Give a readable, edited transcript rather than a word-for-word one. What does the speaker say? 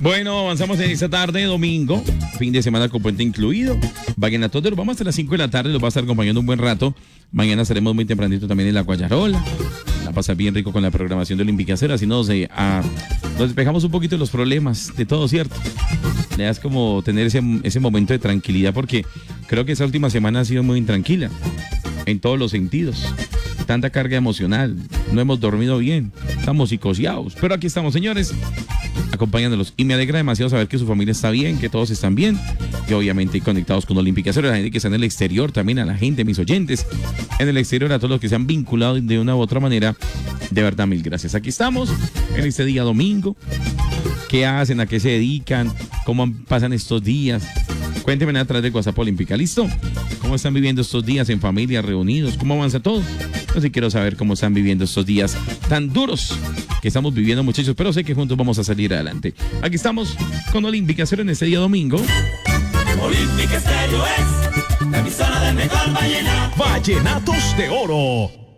Bueno, avanzamos en esta tarde, domingo, fin de semana con puente incluido. Vallenato de Oro, vamos hasta las 5 de la tarde, los va a estar acompañando un buen rato. Mañana estaremos muy tempranito también en la Guayarola. La pasa bien rico con la programación de Olímpica Cero, así nos despejamos un poquito de los problemas de todo, ¿cierto? Le das como tener ese momento de tranquilidad, porque creo que esa última semana ha sido muy intranquila, en todos los sentidos. Tanta carga emocional, no hemos dormido bien, estamos psicoseados, pero aquí estamos, señores, acompañándolos, y me alegra demasiado saber que su familia está bien, que todos están bien, y obviamente conectados con Olímpica Cero, la gente que está en el exterior, también a la gente, mis oyentes en el exterior, a todos los que se han vinculado de una u otra manera, de verdad, mil gracias. Aquí estamos, en este día domingo. ¿Qué hacen? ¿A qué se dedican? ¿Cómo pasan estos días? Cuéntenme a través de WhatsApp Olímpica, ¿listo? ¿Cómo están viviendo estos días en familia, reunidos? ¿Cómo avanza todo? Yo sí quiero saber cómo están viviendo estos días tan duros que estamos viviendo, muchachos, pero sé que juntos vamos a salir adelante. Aquí estamos con Olímpica Cero en este día domingo. Olímpica Estéreo es la emisora del mejor vallenato. Vallenatos de Oro.